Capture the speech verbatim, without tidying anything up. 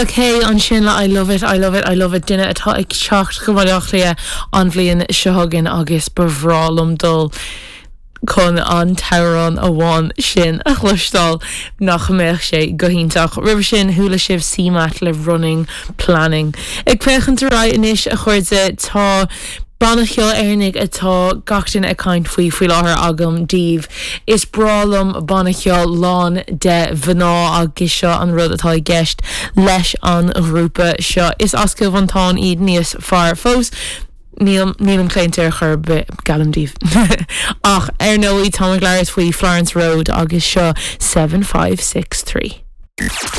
Well, okay, an sin le I love it, I love it, I love it. Dinne atá ag teacht go bhaileach lia an bhliain seogan agus bhrálum dul chun an tauran a bháin sin a chluistáil nach méich sé gohíntaach. Ribh sin thula sibh símat le running planning. Ag fechan rá inis a chuirde tá Banachil Ernig atá gachtain a caint faoi faoi láthair agam díobh. Is brálam banachil lán de bhaná agus seo an rud atá i gceist leis an grúpa seo. Is ascail bhantán iad níos fearr fós. Níl an cléintear chur galam díobh. Ach ar nóí tá an gléir faoi Florence Road agus seo seven five six three.